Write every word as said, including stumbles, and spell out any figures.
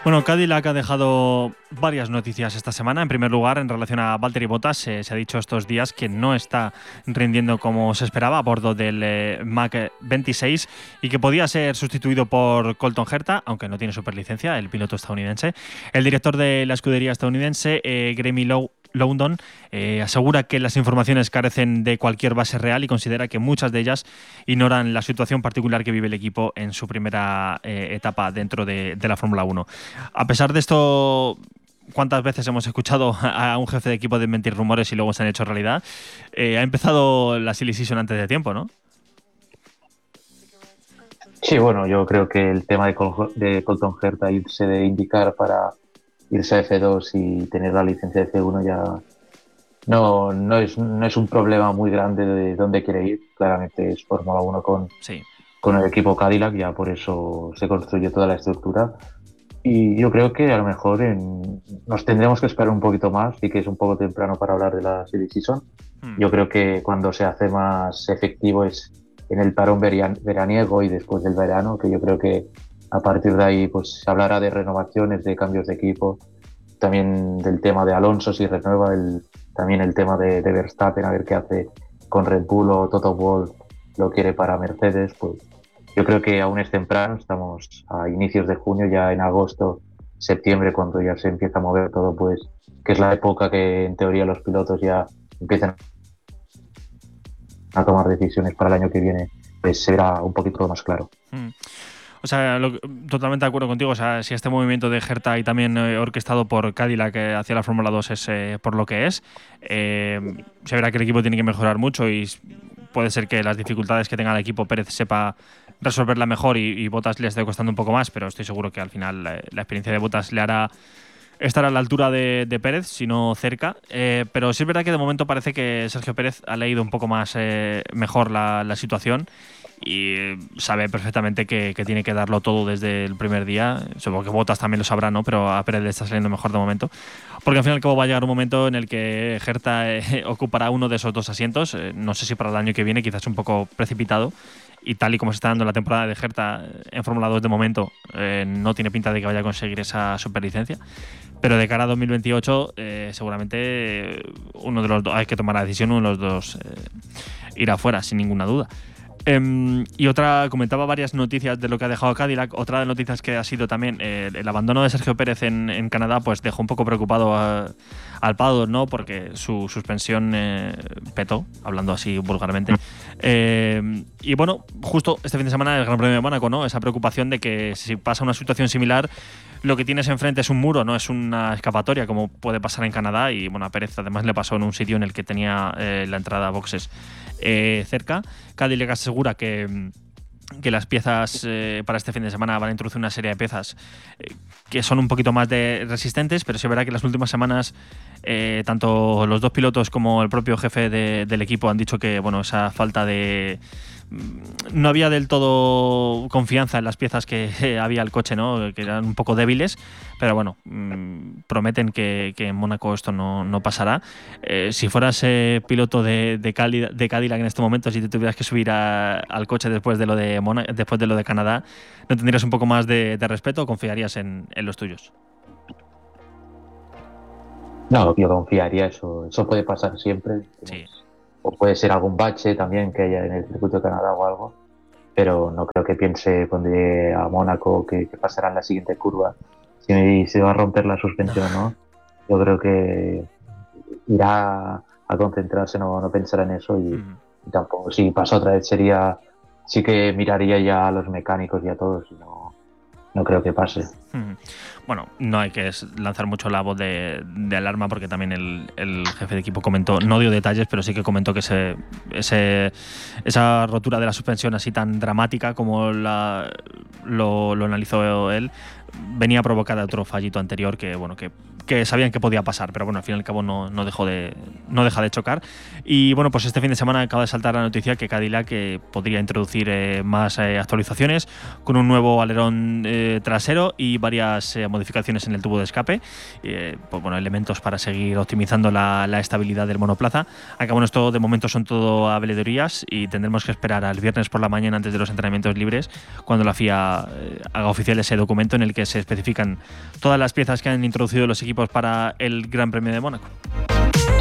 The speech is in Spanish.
Bueno, Cadillac ha dejado varias noticias esta semana. En primer lugar, en relación a Valtteri Bottas, eh, se ha dicho estos días que no está rindiendo como se esperaba a bordo del eh, Mach veintiséis y que podía ser sustituido por Colton Herta, aunque no tiene superlicencia, el piloto estadounidense. El director de la escudería estadounidense, eh, Graeme Low London, eh, asegura que las informaciones carecen de cualquier base real y considera que muchas de ellas ignoran la situación particular que vive el equipo en su primera eh, etapa dentro de, de la Fórmula uno. A pesar de esto, ¿cuántas veces hemos escuchado a un jefe de equipo desmentir rumores y luego se han hecho realidad? Eh, ha empezado la silly season antes de tiempo, ¿no? Sí, bueno, yo creo que el tema de, Col de Colton Herta irse de IndyCar para irse a F dos y tener la licencia de F uno ya no, no, es, no es un problema muy grande de dónde quiere ir. Claramente es Fórmula uno con, Sí. con el equipo Cadillac, ya por eso se construyó toda la estructura. Y yo creo que a lo mejor en, nos tendremos que esperar un poquito más y que es un poco temprano para hablar de la silly season. Hmm. Yo creo que cuando se hace más efectivo es en el parón veraniego y después del verano, que yo creo que a partir de ahí pues se hablará de renovaciones, de cambios de equipo, también del tema de Alonso si renueva, el, también el tema de, de Verstappen, a ver qué hace con Red Bull o Toto Wolff lo quiere para Mercedes. Pues yo creo que aún es temprano, estamos a inicios de junio, ya en agosto, septiembre, cuando ya se empieza a mover todo, pues que es la época que en teoría los pilotos ya empiezan a tomar decisiones para el año que viene, pues será un poquito más claro. Hmm. O sea, lo, totalmente de acuerdo contigo. O sea, si este movimiento de Herta y también eh, orquestado por Cadillac eh, hacia la Fórmula dos es eh, por lo que es, eh, se verá que el equipo tiene que mejorar mucho y puede ser que las dificultades que tenga el equipo Pérez sepa resolverla mejor y, y Bottas le esté costando un poco más, pero estoy seguro que al final eh, la experiencia de Bottas le hará estar a la altura de, de Pérez, si no cerca. Eh, pero sí es verdad que de momento parece que Sergio Pérez ha leído un poco más eh, mejor la, la situación y sabe perfectamente que, que tiene que darlo todo desde el primer día. Supongo que Bottas también lo sabrá, ¿no? Pero a Pérez le está saliendo mejor de momento. Porque al fin y al cabo va a llegar un momento en el que Herta eh, ocupará uno de esos dos asientos. Eh, no sé si para el año que viene, quizás un poco precipitado. Y tal y como se está dando la temporada de Herta en Fórmula dos de momento, eh, no tiene pinta de que vaya a conseguir esa superlicencia. Pero de cara a dos mil veintiocho, eh, seguramente uno de los dos, hay que tomar la decisión, uno de los dos eh, irá fuera, sin ninguna duda. Um, y otra, comentaba varias noticias de lo que ha dejado Cadillac. Otra de las noticias que ha sido también eh, el abandono de Sergio Pérez en, en Canadá, pues dejó un poco preocupado a, al paddock, ¿no? Porque su suspensión eh, petó, hablando así vulgarmente. Eh, y bueno, justo este fin de semana el Gran Premio de Mónaco, ¿no? Esa preocupación de que si pasa una situación similar, lo que tienes enfrente es un muro, no es una escapatoria, como puede pasar en Canadá. Y bueno, a Pérez además le pasó en un sitio en el que tenía eh, la entrada a boxes eh, cerca. Cadillac asegura que, que las piezas eh, para este fin de semana van a introducir una serie de piezas eh, que son un poquito más de resistentes, pero sí verá que las últimas semanas eh, tanto los dos pilotos como el propio jefe de, del equipo han dicho que bueno, esa falta de no había del todo confianza en las piezas que eh, había el coche, ¿no? Que eran un poco débiles, pero bueno, mmm, prometen que, que en Mónaco esto no, no pasará. Eh, si fueras eh, piloto de, de, Cali, de Cadillac en este momento, si te tuvieras que subir a, al coche después de lo de Mona, después de lo de Canadá, ¿no tendrías un poco más de, de respeto o confiarías en, en los tuyos? No, yo confiaría, eso, eso puede pasar siempre. Sí. O puede ser algún bache también que haya en el circuito de Canadá o algo, pero no creo que piense cuando llegue a Mónaco que, que pasará en la siguiente curva si se va a romper la suspensión o no. Yo creo que irá a concentrarse, no, no pensará en eso y, uh-huh. y tampoco, si pasa otra vez sería, sí que miraría ya a los mecánicos y a todos y no, no creo que pase. Uh-huh. Bueno, no hay que lanzar mucho la voz de, de alarma porque también el, el jefe de equipo comentó, no dio detalles, pero sí que comentó que ese, ese, esa rotura de la suspensión así tan dramática como la, lo, lo analizó él, venía provocada de otro fallito anterior que, bueno, que que sabían que podía pasar, pero bueno, al fin y al cabo no, no, dejó de, no deja de chocar. Y bueno, pues este fin de semana acaba de saltar la noticia que Cadillac eh, podría introducir eh, más eh, actualizaciones con un nuevo alerón eh, trasero y varias eh, modificaciones en el tubo de escape, eh, pues bueno, elementos para seguir optimizando la, la estabilidad del monoplaza. Aunque bueno, esto de momento son todo habladurías y tendremos que esperar al viernes por la mañana antes de los entrenamientos libres cuando la F I A eh, haga oficial ese documento en el que se especifican todas las piezas que han introducido los equipos para el Gran Premio de Mónaco.